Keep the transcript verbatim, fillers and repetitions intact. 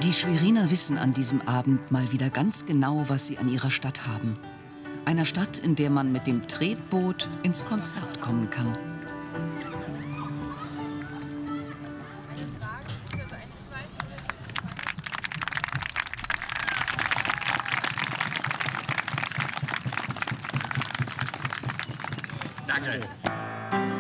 Die Schweriner wissen an diesem Abend mal wieder ganz genau, was sie an ihrer Stadt haben. Einer Stadt, in der man mit dem Tretboot ins Konzert kommen kann. Danke.